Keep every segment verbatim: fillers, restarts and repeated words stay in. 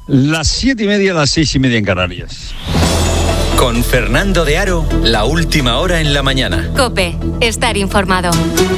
Las siete y media, las seis y media en Canarias. Con Fernando de Aro, la última hora en la mañana. COPE, estar informado.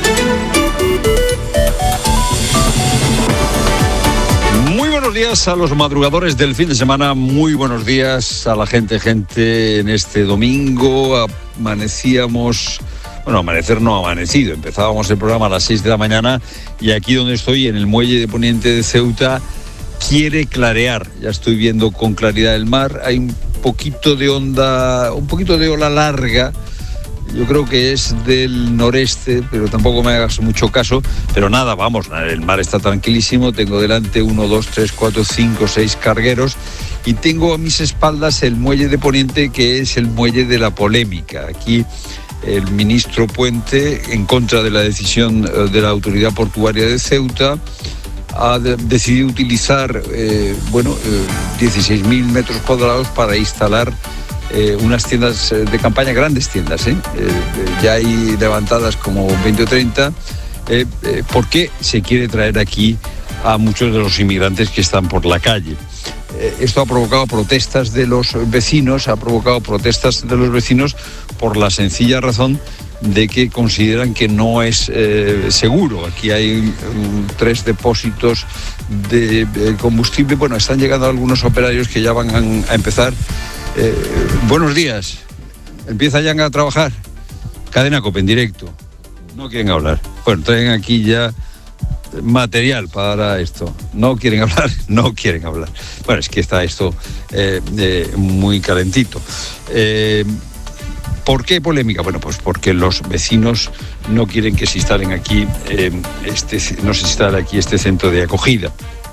Muy buenos días a los madrugadores del fin de semana, muy buenos días a la gente, gente en este domingo. Amanecíamos, bueno, amanecer no amanecido, empezábamos el programa a las seis de la mañana y aquí donde estoy, en el muelle de Poniente de Ceuta, quiere clarear. Ya estoy viendo con claridad el mar, hay un poquito de onda, un poquito de ola larga. Yo creo que es del noreste, pero tampoco me hagas mucho caso. Pero nada, vamos, el mar está tranquilísimo. Tengo delante uno, dos, tres, cuatro, cinco, seis cargueros. Y tengo a mis espaldas el muelle de Poniente, que es el muelle de la polémica. Aquí el ministro Puente, en contra de la decisión de la autoridad portuaria de Ceuta, ha de, decidido utilizar eh, bueno, eh, dieciséis mil metros cuadrados para instalar eh, unas tiendas de campaña, grandes tiendas, ¿eh? Eh, ya hay levantadas como veinte o treinta. Eh, eh, ¿Por qué se quiere traer aquí a muchos de los inmigrantes que están por la calle? Eh, esto ha provocado protestas de los vecinos, ha provocado protestas de los vecinos por la sencilla razón de que consideran que no es eh, seguro. Aquí hay um, tres depósitos de, de combustible. Bueno, están llegando algunos operarios que ya van a, a empezar. Eh, buenos días. ¿Empieza ya a trabajar? Cadena COPE en directo. No quieren hablar. Bueno, traen aquí ya material para esto. No quieren hablar, no quieren hablar. Bueno, es que está esto eh, eh, muy calentito. Eh, ¿Por qué polémica? Bueno, pues porque los vecinos no quieren que se instalen aquí, eh, este, no se instale aquí este centro de acogida.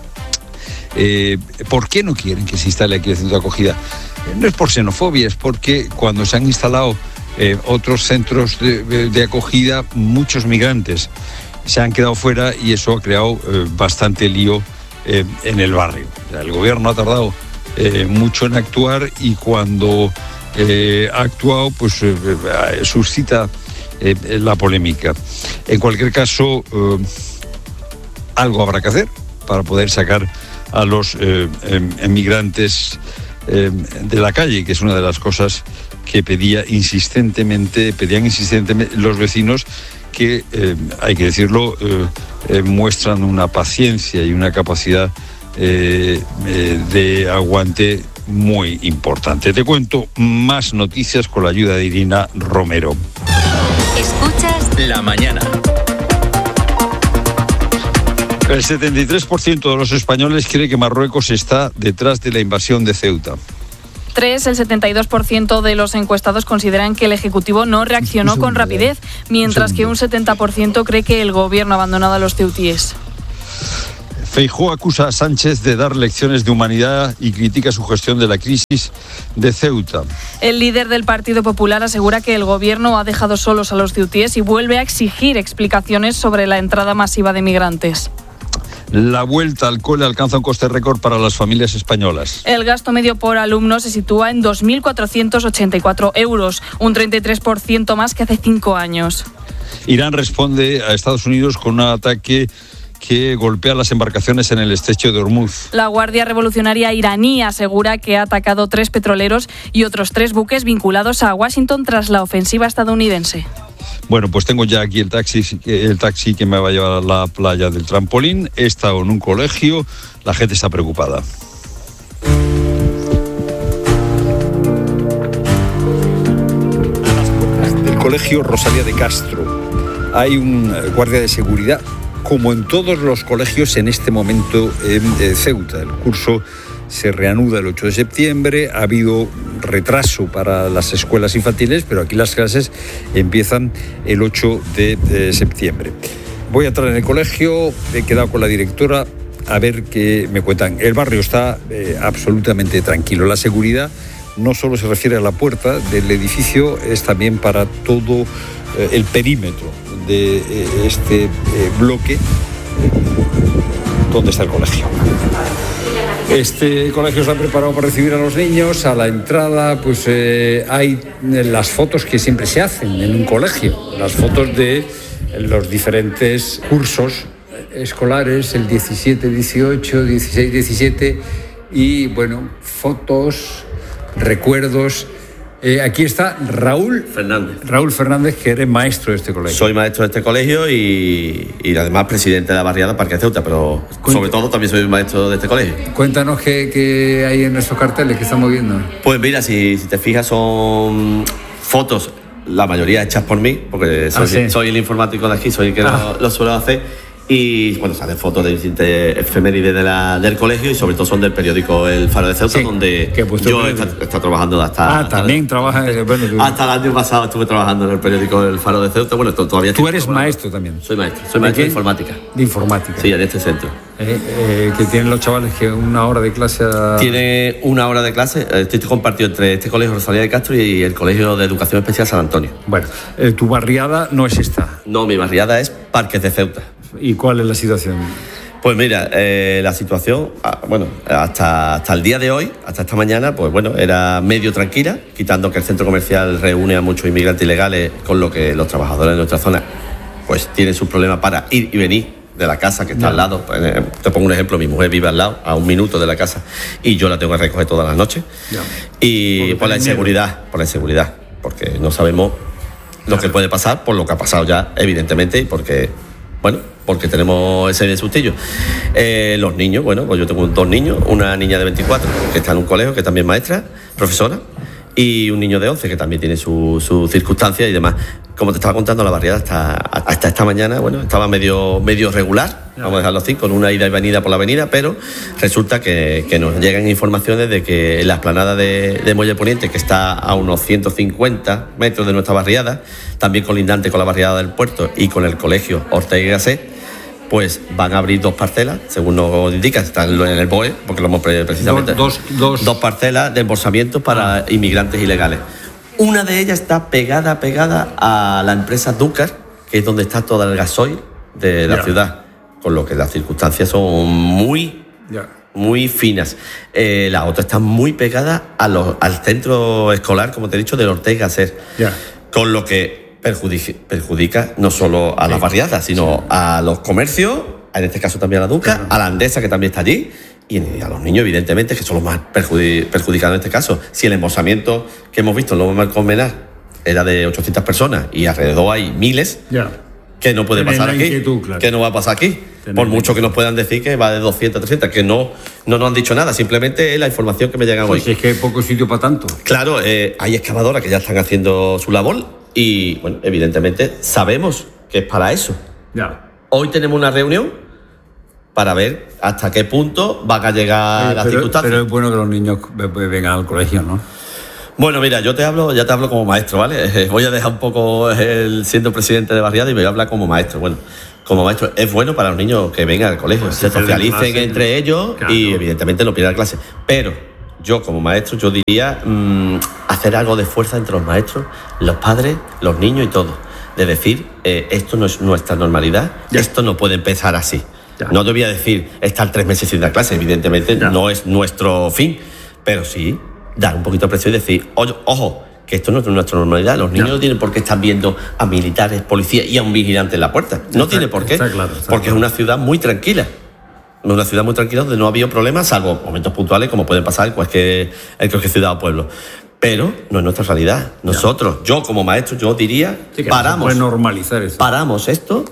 Eh, ¿Por qué no quieren que se instale aquí el centro de acogida? Eh, no es por xenofobia, es porque cuando se han instalado eh, otros centros de, de, de acogida, muchos migrantes se han quedado fuera y eso ha creado eh, bastante lío eh, en el barrio. O sea, el gobierno ha tardado eh, mucho en actuar y cuando Eh, ha actuado, pues eh, suscita eh, la polémica. En cualquier caso, eh, algo habrá que hacer para poder sacar a los eh, emigrantes eh, de la calle, que es una de las cosas que pedía insistentemente, pedían insistentemente los vecinos, que, eh, hay que decirlo, eh, eh, muestran una paciencia y una capacidad eh, eh, de aguante muy importante. Te cuento más noticias con la ayuda de Irina Romero. Escuchas La mañana. El setenta y tres por ciento de los españoles cree que Marruecos está detrás de la invasión de Ceuta. Tres, el setenta y dos por ciento de los encuestados consideran que el Ejecutivo no reaccionó con rapidez, mientras que un setenta por ciento cree que el Gobierno ha abandonado a los ceutíes. Feijóo acusa a Sánchez de dar lecciones de humanidad y critica su gestión de la crisis de Ceuta. El líder del Partido Popular asegura que el gobierno ha dejado solos a los ceutíes y vuelve a exigir explicaciones sobre la entrada masiva de migrantes. La vuelta al cole alcanza un coste récord para las familias españolas. El gasto medio por alumno se sitúa en dos mil cuatrocientos ochenta y cuatro euros, un treinta y tres por ciento más que hace cinco años. Irán responde a Estados Unidos con un ataque que golpea las embarcaciones en el estrecho de Hormuz. La Guardia Revolucionaria iraní asegura que ha atacado tres petroleros y otros tres buques vinculados a Washington tras la ofensiva estadounidense. Bueno, pues tengo ya aquí el taxi, el taxi que me va a llevar a la playa del Trampolín. He estado en un colegio, la gente está preocupada. Del colegio Rosalía de Castro hay un guardia de seguridad, como en todos los colegios en este momento en Ceuta. El curso se reanuda el ocho de septiembre, ha habido retraso para las escuelas infantiles, pero aquí las clases empiezan el ocho de septiembre. Voy a entrar en el colegio, he quedado con la directora a ver qué me cuentan. El barrio está eh, absolutamente tranquilo. La seguridad no solo se refiere a la puerta del edificio, es también para todo eh, el perímetro de eh, este eh, bloque eh, donde está el colegio. Este colegio está preparado para recibir a los niños. A la entrada pues eh, hay las fotos que siempre se hacen en un colegio, las fotos de los diferentes cursos escolares, el diecisiete, dieciocho, dieciséis, diecisiete, y, bueno, fotos, recuerdos. Eh, aquí está Raúl Fernández. Raúl Fernández, que eres maestro de este colegio. Soy maestro de este colegio y, y además presidente de la barriada Parque Ceuta, pero Cuént- sobre todo también soy maestro de este colegio. Cuéntanos qué, qué hay en estos carteles que estamos viendo. Pues mira, si, si te fijas son fotos, la mayoría hechas por mí, porque soy, ah, ¿sí? soy el informático de aquí, soy el que ah. lo, lo suelo hacer. Y bueno, salen fotos de distintas efemérides de la, del colegio y sobre todo son del periódico El Faro de Ceuta, sí, donde yo he estado trabajando hasta... Ah, también trabajas... Bueno, tú... Hasta el año pasado estuve trabajando en el periódico El Faro de Ceuta. Bueno, todavía... Tú eres maestro también. Soy maestro, soy maestro de, de informática. De informática. Sí, en este centro. Eh, eh, que tienen los chavales que una hora de clase... A... Tiene una hora de clase, estoy compartido entre este colegio Rosalía de Castro y el Colegio de Educación Especial San Antonio. Bueno, eh, tu barriada no es esta. No, mi barriada es Parques de Ceuta. ¿Y cuál es la situación? Pues mira, eh, la situación, bueno, hasta, hasta el día de hoy, hasta esta mañana, pues bueno, era medio tranquila, quitando que el centro comercial reúne a muchos inmigrantes ilegales, con lo que los trabajadores de nuestra zona pues tienen sus problemas para ir y venir de la casa que está no. al lado. Te pongo un ejemplo, mi mujer vive al lado, a un minuto de la casa, y yo la tengo que recoger todas las noches. Ya. Y por la inseguridad, miedo. por la inseguridad, porque no sabemos lo que puede pasar, por lo que ha pasado ya, evidentemente, y porque, bueno, porque tenemos ese sustillo. Eh, los niños, bueno, pues yo tengo dos niños, una niña de veinticuatro que está en un colegio, que también es maestra, profesora, y un niño de once que también tiene sus su circunstancias y demás. Como te estaba contando, la barriada hasta, hasta esta mañana, bueno, estaba medio, medio regular, vamos a dejarlo así, con una ida y venida por la avenida, pero resulta que, que nos llegan informaciones de que en la explanada de, de Muelle Poniente, que está a unos ciento cincuenta metros de nuestra barriada, también colindante con la barriada del puerto y con el colegio Ortega y Gasset, pues van a abrir dos parcelas, según nos indica, están en el B O E, porque lo hemos precisamente... Dos, dos, dos parcelas de embolsamiento para ah. inmigrantes ilegales. Una de ellas está pegada, pegada a la empresa Dúcar, que es donde está todo el gasoil de la yeah. ciudad, con lo que las circunstancias son muy, yeah. muy finas. Eh, la otra está muy pegada a los, al centro escolar, como te he dicho, del Ortega y Gasset, yeah. con lo que perjudica, perjudica no solo a las barriadas, sino sí. a los comercios, en este caso también a la Dúcar, claro. a la Andesa, que también está allí, y a los niños, evidentemente, que son los más perjudi- perjudicados en este caso. Si el embolsamiento que hemos visto en Lomas Malcolmenar era de ochocientas personas y alrededor hay miles, yeah. que no puede Tener pasar aquí, inquietud, claro. que no va a pasar aquí. Tener Por mucho que nos puedan decir que va de doscientas, trescientas, que no, no nos han dicho nada, simplemente es la información que me llega pues hoy. Si es que hay poco sitio para tanto. Claro, eh, hay excavadoras que ya están haciendo su labor y, bueno, evidentemente sabemos que es para eso. Yeah. Hoy tenemos una reunión para ver hasta qué punto van a llegar eh, las pero, circunstancias. Pero es bueno que los niños vengan al colegio, ¿no? Bueno, mira, yo te hablo, ya te hablo como maestro, ¿vale? Voy a dejar un poco el siendo presidente de barriada y me voy a hablar como maestro. Bueno, como maestro, es bueno para los niños que vengan al colegio, pues se socialicen clase, entre ellos claro. y evidentemente no pierdan clase. Pero yo como maestro, yo diría mmm, hacer algo de fuerza entre los maestros, los padres, los niños y todos. De decir, eh, esto no es nuestra normalidad, ya. esto no puede empezar así. Ya. No te voy a decir estar tres meses sin dar clase, evidentemente ya. no es nuestro fin, pero sí dar un poquito de presión y decir, ojo, ojo, que esto no es nuestra normalidad, los niños ya. no tienen por qué estar viendo a militares, policías y a un vigilante en la puerta, no está, tiene por qué, está claro, está porque claro. es una ciudad muy tranquila, una ciudad muy tranquila donde no ha habido problemas, salvo momentos puntuales como pueden pasar en cualquier, en cualquier ciudad o pueblo. Pero no es nuestra realidad. Nosotros, ya. yo como maestro, yo diría, sí, paramos, no normalizar eso. paramos esto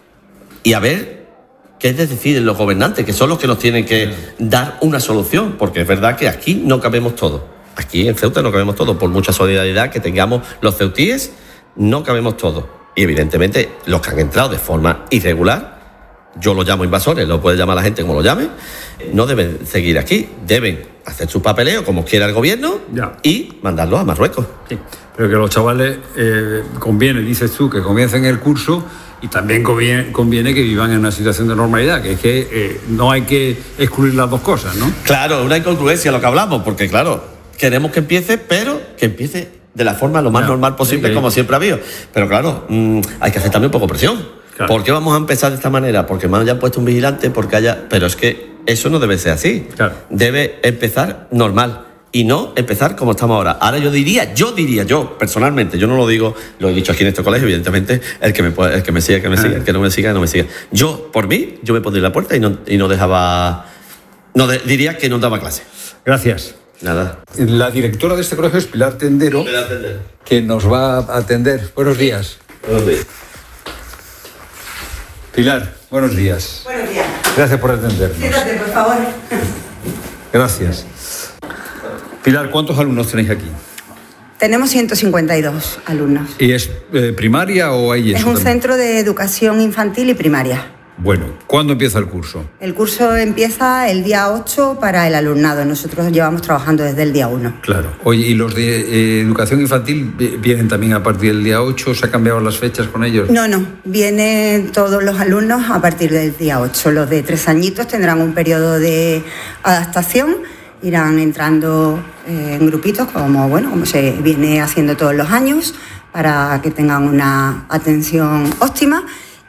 y a ver qué es decir los gobernantes, que son los que nos tienen que dar una solución, porque es verdad que aquí no cabemos todos. Aquí en Ceuta no cabemos todos, por mucha solidaridad que tengamos los ceutíes, no cabemos todos. Y evidentemente los que han entrado de forma irregular, yo los llamo invasores, lo puede llamar la gente como lo llame, no deben seguir aquí, deben hacer su papeleo como quiera el gobierno ya. y mandarlos a Marruecos. Sí, pero que los chavales eh, conviene, dices tú, que comiencen el curso y también conviene, conviene que vivan en una situación de normalidad, que es que eh, no hay que excluir las dos cosas, ¿no? Claro, una incongruencia lo que hablamos, porque claro, queremos que empiece, pero que empiece de la forma lo más ya. normal posible, sí, como siempre ha habido. Pero claro, mmm, hay que hacer también un poco presión. Claro. ¿Por qué vamos a empezar de esta manera? Porque me hayan puesto un vigilante, porque haya... Pero es que eso no debe ser así. Claro. Debe empezar normal y no empezar como estamos ahora. Ahora yo diría, yo diría, yo personalmente, yo no lo digo, lo he dicho aquí en este colegio, evidentemente, el que me, puede, el que me siga, que me siga, el que no me siga, no me siga. Yo, por mí, yo me pondría en la puerta y no, y no dejaba... No, de, diría que no daba clase. Gracias. Nada. La directora de este colegio es Pilar Tendero, Pilar Tendero, que nos va a atender. Buenos días. Buenos días. Pilar, buenos días. Buenos días. Gracias por atendernos. Siéntate, por favor. Gracias. Pilar, ¿cuántos alumnos tenéis aquí? Tenemos ciento cincuenta y dos alumnos. ¿Y es eh, primaria o hay eso Es un también? centro de educación infantil y primaria. Bueno, ¿cuándo empieza el curso? El curso empieza el día ocho para el alumnado. Nosotros llevamos trabajando desde el día uno. Claro. Oye, ¿y los de eh, educación infantil vienen también a partir del día ocho? ¿Se han cambiado las fechas con ellos? No, no. Vienen todos los alumnos a partir del día ocho. Los de tres añitos tendrán un periodo de adaptación. Irán entrando eh, en grupitos, como, bueno, como se viene haciendo todos los años, para que tengan una atención óptima.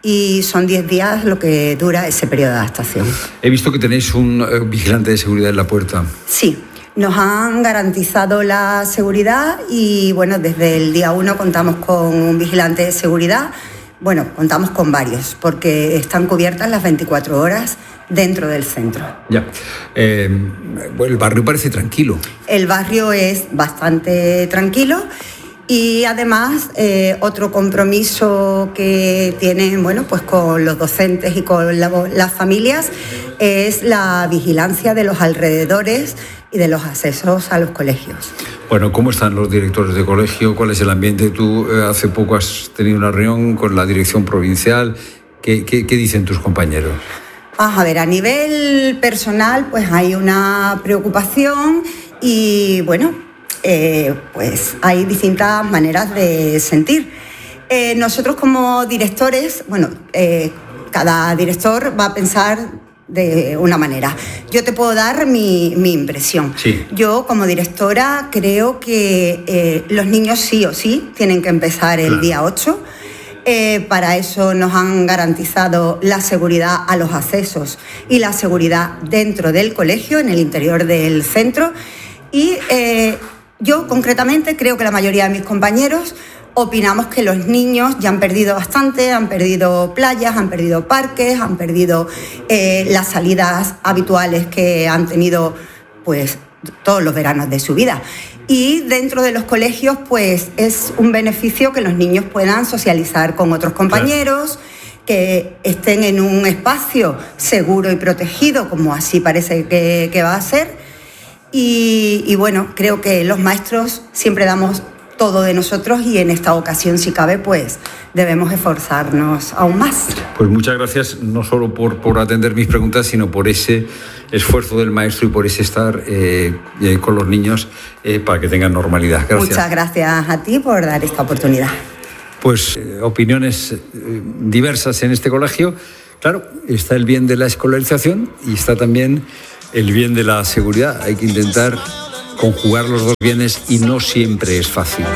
Y son diez días lo que dura ese periodo de adaptación. He visto que tenéis un eh, vigilante de seguridad en la puerta. Sí, nos han garantizado la seguridad y bueno, desde el día uno contamos con un vigilante de seguridad. Bueno, contamos con varios, porque están cubiertas las veinticuatro horas dentro del centro. Ya. Eh, bueno, el barrio parece tranquilo. El barrio es bastante tranquilo. Y además, eh, otro compromiso que tienen, bueno, pues con los docentes y con la, las familias es la vigilancia de los alrededores y de los accesos a los colegios. Bueno, ¿cómo están los directores de colegio? ¿Cuál es el ambiente? Tú eh, hace poco has tenido una reunión con la dirección provincial. ¿Qué, qué, qué dicen tus compañeros? A ver, a nivel personal, pues hay una preocupación y, bueno, Eh, pues hay distintas maneras de sentir. Eh, nosotros como directores, bueno, eh, cada director va a pensar de una manera. Yo te puedo dar mi, mi impresión. Sí. Yo como directora creo que eh, los niños sí o sí tienen que empezar el Claro. día ocho. Eh, para eso nos han garantizado la seguridad a los accesos y la seguridad dentro del colegio, en el interior del centro. Y eh, yo, concretamente, creo que la mayoría de mis compañeros opinamos que los niños ya han perdido bastante, han perdido playas, han perdido parques, han perdido eh, las salidas habituales que han tenido, pues, todos los veranos de su vida. Y dentro de los colegios, pues, es un beneficio que los niños puedan socializar con otros compañeros, claro, que estén en un espacio seguro y protegido, como así parece que, que va a ser. Y, y bueno, creo que los maestros siempre damos todo de nosotros y en esta ocasión, si cabe, pues debemos esforzarnos aún más. Pues muchas gracias, no solo por, por atender mis preguntas, sino por ese esfuerzo del maestro y por ese estar eh, eh, con los niños eh, para que tengan normalidad. Gracias. Muchas gracias a ti por dar esta oportunidad. Pues eh, opiniones eh, diversas en este colegio. Claro, está el bien de la escolarización y está también el bien de la seguridad. Hay que intentar conjugar los dos bienes y no siempre es fácil.